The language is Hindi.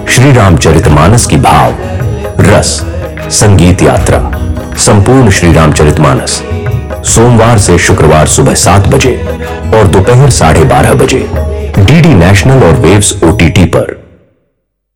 श्री रामचरितमानस की भाव रस संगीत यात्रा संपूर्ण श्री रामचरितमानस सोमवार से शुक्रवार सुबह 7 बजे और दोपहर 12:30 बजे डीडी नेशनल और वेव्स ओटीटी पर।